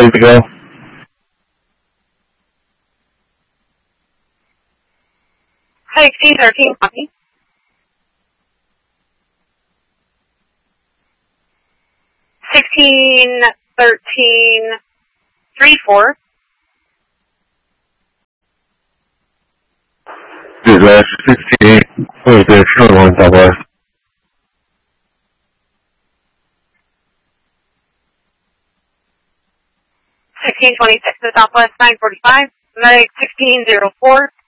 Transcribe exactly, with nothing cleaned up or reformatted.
ready to go. sixteen thirteen, copy. sixteen thirteen, three four. Dispatch sixty-eight, where's the short one, Southwest? sixteen twenty-six to Southwest nine forty-five. Medic sixteen zero four.